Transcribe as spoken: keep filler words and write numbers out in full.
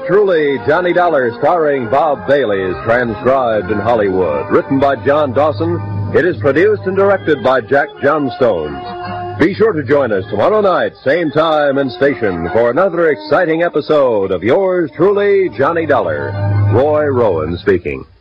truly, Johnny Dollar, starring Bob Bailey, is transcribed in Hollywood. Written by John Dawson, it is produced and directed by Jack Johnstone. Be sure to join us tomorrow night, same time and station, for another exciting episode of yours truly, Johnny Dollar. Roy Rowan speaking.